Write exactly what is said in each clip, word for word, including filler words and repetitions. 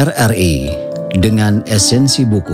R R I dengan esensi buku.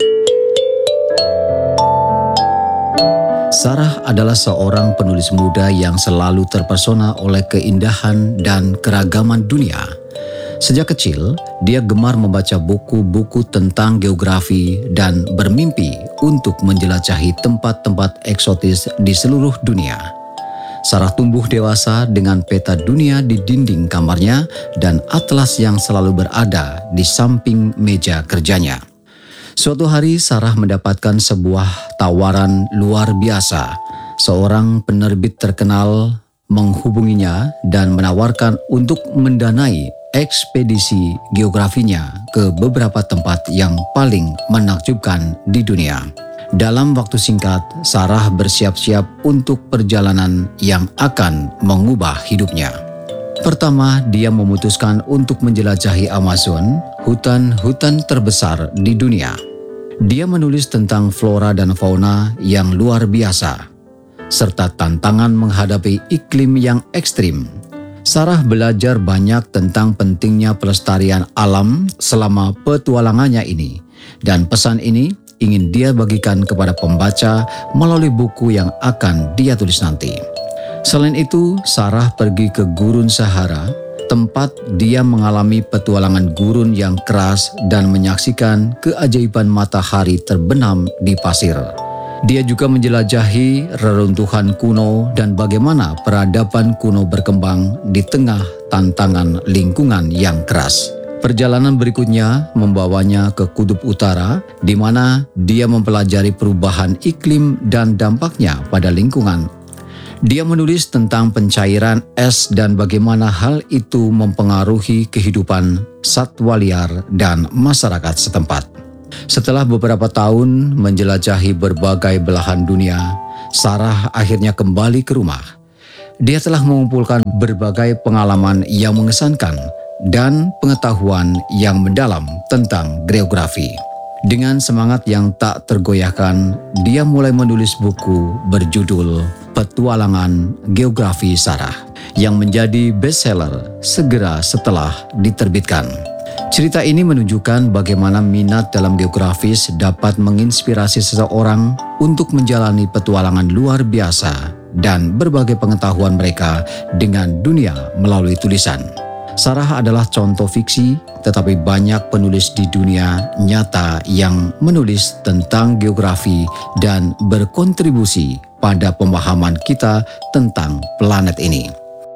Sarah adalah seorang penulis muda yang selalu terpesona oleh keindahan dan keragaman dunia. Sejak kecil, dia gemar membaca buku-buku tentang geografi dan bermimpi untuk menjelajahi tempat-tempat eksotis di seluruh dunia. Sarah tumbuh dewasa dengan peta dunia di dinding kamarnya dan atlas yang selalu berada di samping meja kerjanya. Suatu hari Sarah mendapatkan sebuah tawaran luar biasa. Seorang penerbit terkenal menghubunginya dan menawarkan untuk mendanai ekspedisi geografinya ke beberapa tempat yang paling menakjubkan di dunia. Dalam waktu singkat, Sarah bersiap-siap untuk perjalanan yang akan mengubah hidupnya. Pertama, dia memutuskan untuk menjelajahi Amazon, hutan-hutan terbesar di dunia. Dia menulis tentang flora dan fauna yang luar biasa, serta tantangan menghadapi iklim yang ekstrim. Sarah belajar banyak tentang pentingnya pelestarian alam selama petualangannya ini, dan pesan ini ingin dia bagikan kepada pembaca melalui buku yang akan dia tulis nanti. Selain itu, Sarah pergi ke Gurun Sahara, tempat dia mengalami petualangan gurun yang keras dan menyaksikan keajaiban matahari terbenam di pasir. Dia juga menjelajahi reruntuhan kuno dan bagaimana peradaban kuno berkembang di tengah tantangan lingkungan yang keras. Perjalanan berikutnya membawanya ke Kutub Utara, di mana dia mempelajari perubahan iklim dan dampaknya pada lingkungan. Dia menulis tentang pencairan es dan bagaimana hal itu mempengaruhi kehidupan satwa liar dan masyarakat setempat. Setelah beberapa tahun menjelajahi berbagai belahan dunia, Sarah akhirnya kembali ke rumah. Dia telah mengumpulkan berbagai pengalaman yang mengesankan dan pengetahuan yang mendalam tentang geografi. Dengan semangat yang tak tergoyahkan, dia mulai menulis buku berjudul Petualangan Geografi Sarah, yang menjadi bestseller segera setelah diterbitkan. Cerita ini menunjukkan bagaimana minat dalam geografis dapat menginspirasi seseorang untuk menjalani petualangan luar biasa dan berbagai pengetahuan mereka dengan dunia melalui tulisan. Sarah adalah contoh fiksi, tetapi banyak penulis di dunia nyata yang menulis tentang geografi dan berkontribusi pada pemahaman kita tentang planet ini.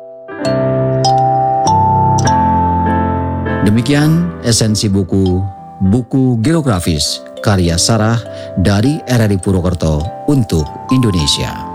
Demikian esensi buku, buku geografis karya Sarah dari R R I Purwokerto untuk Indonesia.